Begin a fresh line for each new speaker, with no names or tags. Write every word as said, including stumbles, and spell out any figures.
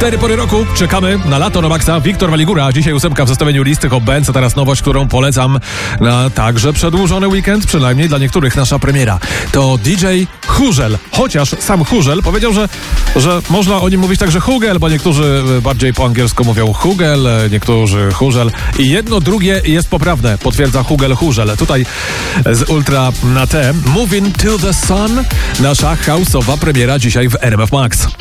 Cztery pory roku, czekamy na lato na maksa. Wiktor Waligura, dzisiaj ósemka w zestawieniu listy Hot Bands, a teraz nowość, którą polecam na także przedłużony weekend, przynajmniej dla niektórych nasza premiera. To D J Hurzel, chociaż sam Hurzel powiedział, że, że można o nim mówić także Hugel, bo niektórzy bardziej po angielsku mówią Hugel, niektórzy Hurzel i jedno drugie jest poprawne, potwierdza Hugel Hurzel. Tutaj z Ultra na T, Moving to the Sun, nasza house'owa premiera dzisiaj w R M F Max.